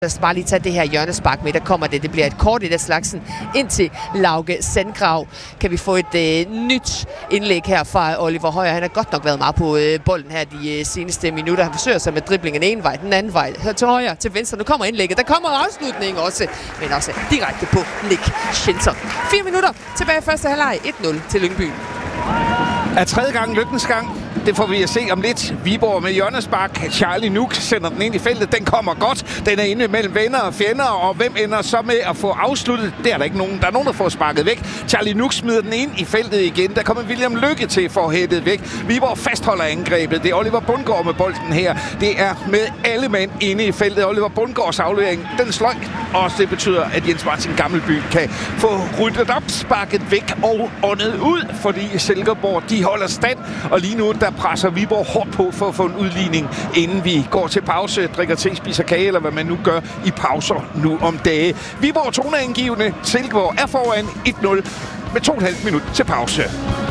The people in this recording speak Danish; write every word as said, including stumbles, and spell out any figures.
Lad os bare lige tage det her hjørnespark med, der kommer det. Det bliver et kort i der slagsen ind til Lauke Sandgrav. Kan vi få et øh, nyt indlæg her fra Oliver Højer. Han har godt nok været meget på øh, bolden her de øh, seneste minutter. Han forsøger sig med driblingen en vej, den anden vej. Her til højre, til venstre. Nu kommer indlægget. Der kommer afslutningen også, men også direkte på Nick Schinter. Fire minutter tilbage i første halvleg. et nul til Lyngby. Er tredje gang lykkens gang. Det får vi at se om lidt. Viborg med hjørnespark. Charlie Nuk sender den ind i feltet. Den kommer godt. Den er inde mellem venner og fjender. Og hvem ender så med at få afsluttet? Det er der ikke nogen. Der er nogen, der får sparket væk. Charlie Nuk smider den ind i feltet igen. Der kommer William Lykke til for at hætte væk. Viborg fastholder angrebet. Det er Oliver Bundgaard med bolden her. Det er med alle mænd inde i feltet. Oliver Bundgaards aflevering. Den sløj. Og det betyder, at Jens Martin Gammelby kan få ryddet op, sparket væk og åndet ud. Fordi Silkeborg, de holder stand. Og lige nu, der presser Viborg hårdt på for at få en udligning, inden vi går til pause, drikker te, spiser kage, eller hvad man nu gør i pauser nu om dage. Viborg toneangivende. Silkeborg er foran et nul med to og et halvt minut til pause.